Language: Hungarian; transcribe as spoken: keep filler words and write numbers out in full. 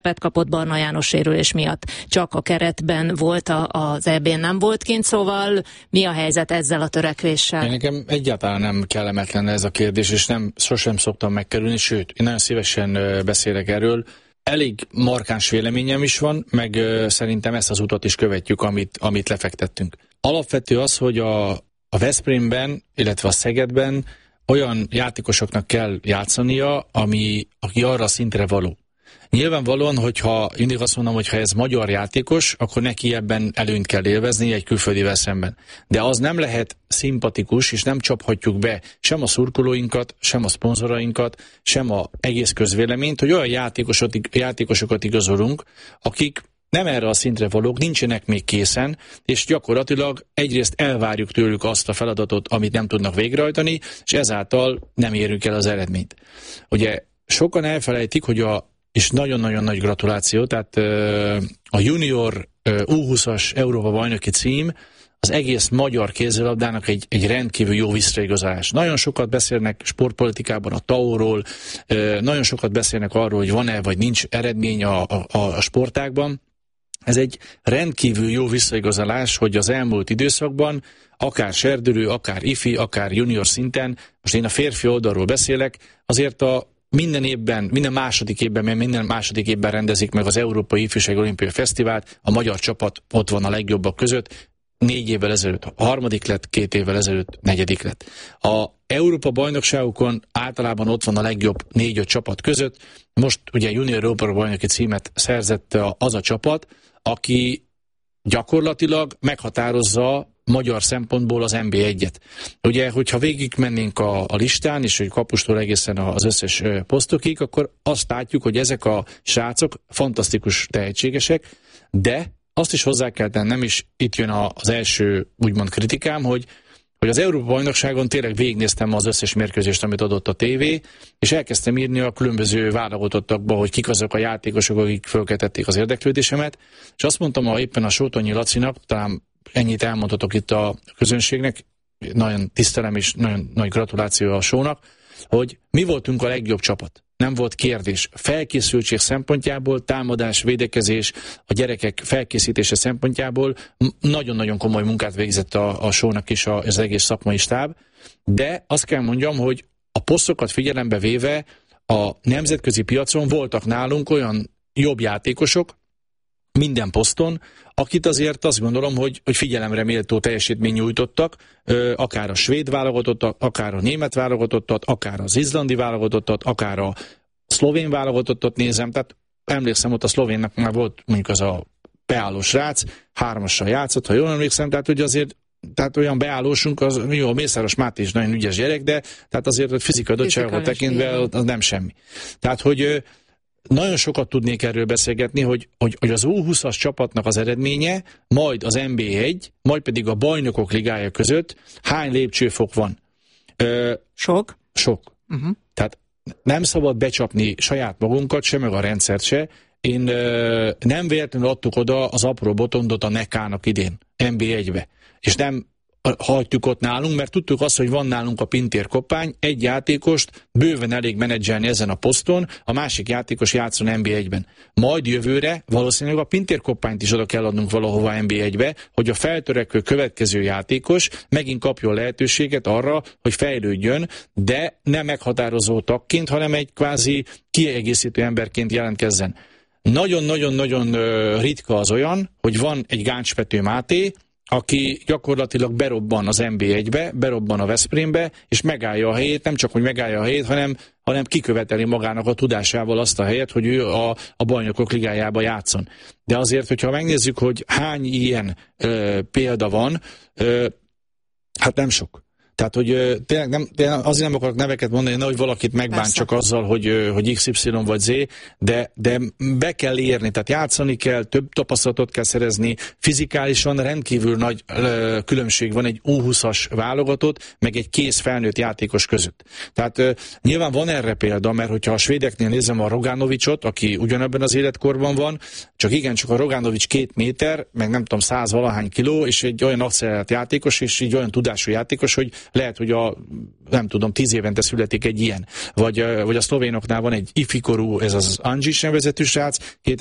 kapott Barna János sérülés miatt. Csak a keretben volt, a, az é bén nem volt kint, szóval mi a helyzet ezzel a törekvéssel? Én nekem egyáltalán nem kellemetlen ez a kérdés, és nem, sosem szoktam megkerülni, sőt, én nagyon szívesen beszélek erről. Elég markáns véleményem is van, meg szerintem ezt az utat is követjük, amit, amit lefektettünk. Alapvető az, hogy a, a Veszprémben, illetve a Szegedben olyan játékosoknak kell játszania, ami, aki arra szintre való. Nyilvánvalóan, hogyha mindig azt mondom, hogy ha ez magyar játékos, akkor neki ebben előnyt kell élvezni egy külföldivel szemben. De az nem lehet szimpatikus, és nem csaphatjuk be sem a szurkolóinkat, sem a szponzorainkat, sem az egész közvéleményt, hogy olyan játékosokat, játékosokat igazolunk, akik nem erre a szintre valók, nincsenek még készen, és gyakorlatilag egyrészt elvárjuk tőlük azt a feladatot, amit nem tudnak végrehajtani, és ezáltal nem érünk el az eredményt. Ugye sokan elfelejtik, hogy a és nagyon-nagyon nagy gratuláció, tehát a junior U húszas Európa bajnoki cím az egész magyar kézilabdának egy, egy rendkívül jó visszaigazolás. Nagyon sokat beszélnek sportpolitikában a té á o-ról, nagyon sokat beszélnek arról, hogy van-e vagy nincs eredmény a, a, a sportágban. Ez egy rendkívül jó visszaigazolás, hogy az elmúlt időszakban akár serdülő, akár ifi, akár junior szinten, most én a férfi oldalról beszélek, azért a minden évben, minden második évben, mert minden második évben rendezik meg az Európai Ifjúsági Olimpiai Fesztivált, a magyar csapat ott van a legjobbak között, négy évvel ezelőtt a harmadik lett, két évvel ezelőtt negyedik lett. A Európa bajnokságokon általában ott van a legjobb négy-öt csapat között, most ugye junior Európa bajnoki címet szerzett az a csapat, aki gyakorlatilag meghatározza magyar szempontból az en bé egyet. Ugye, hogyha végig mennénk a, a listán, és hogy kapustól egészen az összes posztokig, akkor azt látjuk, hogy ezek a srácok fantasztikus tehetségesek, de azt is hozzá kell tennem, és itt jön az első úgymond kritikám, hogy, hogy az Európa-bajnokságon tényleg végignéztem az összes mérkőzést, amit adott a tévé, és elkezdtem írni a különböző válogatottakba, hogy kik azok a játékosok, akik fölkeltették az érdeklődésemet, és azt mondtam, ha éppen a Sótonyi Lacinak, talán ennyit elmondhatok itt a közönségnek, nagyon tisztelem és nagyon nagy gratuláció a sónak, hogy mi voltunk a legjobb csapat. Nem volt kérdés. Felkészültség szempontjából, támadás, védekezés, a gyerekek felkészítése szempontjából nagyon-nagyon komoly munkát végzett a, a sónak és a, az egész szakmai stáb, de azt kell mondjam, hogy a posztokat figyelembe véve a nemzetközi piacon voltak nálunk olyan jobb játékosok, minden poszton, akit azért azt gondolom, hogy, hogy figyelemre méltó teljesítmény nyújtottak, akár a svéd válogatottat, akár a német válogatottat, akár az izlandi válogatottat, akár a szlovén válogatottat nézem, tehát emlékszem, ott a szlovénnak már volt mondjuk az a beálló srác, hármassal játszott, ha jól emlékszem, tehát hogy azért tehát olyan beállósunk, az jó, a Mészáros Máté is nagyon ügyes gyerek, de tehát azért a fizikai adottságokat tekintve az nem semmi. Tehát, hogy nagyon sokat tudnék erről beszélgetni, hogy, hogy, hogy az U húszas csapatnak az eredménye, majd az en bé egy, majd pedig a bajnokok ligája között hány lépcsőfok van. Ö, sok? Sok. Uh-huh. Tehát nem szabad becsapni saját magunkat, se meg a rendszert se. Én ö, nem véletlenül adtuk oda az apró botondot a Nekának idén, en bé egybe. És nem hagyjuk ott nálunk, mert tudtuk azt, hogy van nálunk a Pintér Koppány, egy játékost bőven elég menedzselni ezen a poszton, a másik játékos játszon en bé egyben. Majd jövőre valószínűleg a Pintér Koppányt is oda kell adnunk valahova en bé egybe, hogy a feltörekvő következő játékos megint kapjon lehetőséget arra, hogy fejlődjön, de nem meghatározó tagként, hanem egy kvázi kiegészítő emberként jelentkezzen. Nagyon-nagyon-nagyon ritka az olyan, hogy van egy Gáncspető Máté, aki gyakorlatilag berobban az en bé egybe, berobban a Veszprémbe, és megállja a helyét, nem csak, hogy megállja a helyét, hanem, hanem kiköveteli magának a tudásával azt a helyet, hogy ő a, a bajnokok ligájába játszon. De azért, hogyha megnézzük, hogy hány ilyen ö, példa van, ö, hát nem sok. Tehát, hogy tényleg nem, tényleg azért nem akarok neveket mondani, nehogy valakit megbántsak azzal, hogy, hogy iksz ipszilon vagy Z, de, de be kell érni, tehát játszani kell, több tapasztalatot kell szerezni, fizikálisan rendkívül nagy ö, különbség van egy U húszas válogatott, meg egy kész felnőtt játékos között. Tehát ö, nyilván van erre példa, mert hogyha a svédeknél nézem a Rogánovicsot, aki ugyanebben az életkorban van, csak igen, csak a Rogánovics két méter, meg nem tudom, száz valahány kiló, és egy olyan accelerált játékos, és egy olyan tudású játékos, hogy Lehet, hogy a, nem tudom, tíz évente születik egy ilyen. Vagy, vagy a szlovénoknál van egy ifikorú, ez az Angic nevezetű srác,